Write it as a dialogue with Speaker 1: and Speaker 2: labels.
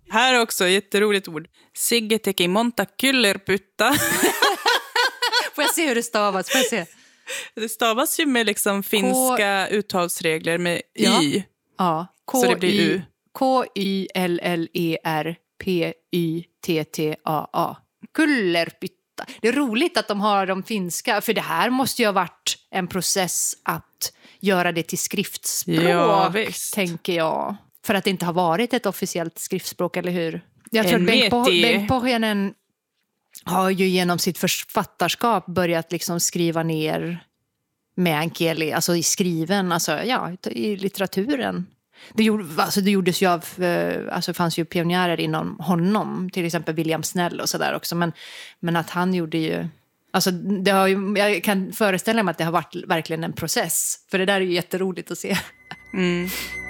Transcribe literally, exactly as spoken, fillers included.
Speaker 1: Här är också ett jätteroligt ord. Sigge teki monta kyllerpytta.
Speaker 2: Får jag se hur det stavas? Får jag se?
Speaker 1: Det stavas ju med liksom finska K... uttalsregler med
Speaker 2: ja.
Speaker 1: y.
Speaker 2: Ja. K-
Speaker 1: så det blir u.
Speaker 2: K Y L L E R P Y T T A A. Kullerpytta. Det är roligt att de har de finska, för det här måste ju ha varit en process att göra det till skriftspråk,
Speaker 1: ja,
Speaker 2: tänker jag. För att det inte har varit ett officiellt skriftspråk, eller hur? Jag tror
Speaker 1: en
Speaker 2: att Bengt,
Speaker 1: meti...
Speaker 2: Bengt Pohjonen har ju genom sitt författarskap börjat liksom skriva ner meänkieli, alltså i skriven, alltså ja, i litteraturen. Det, gjorde, alltså det gjordes ju av, alltså det fanns ju pionjärer inom honom, till exempel William Snell och sådär också, men, men att han gjorde ju, alltså det har ju, jag kan föreställa mig att det har varit verkligen en process, för det där är ju jätteroligt att se.
Speaker 1: Mm.